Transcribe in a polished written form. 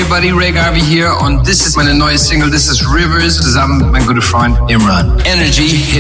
everybody, Ray Garvey hier und this ist meine neue Single, this is Rivers, zusammen mit meinem guten Freund Imran. Energy